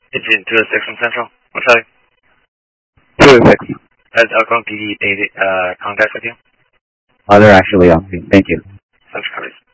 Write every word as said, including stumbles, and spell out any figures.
Agent two oh six from Central. What's up? two oh six. Has Elkhorn P D made uh, contact with you? Uh, they're actually on me. Thank you. Central copies.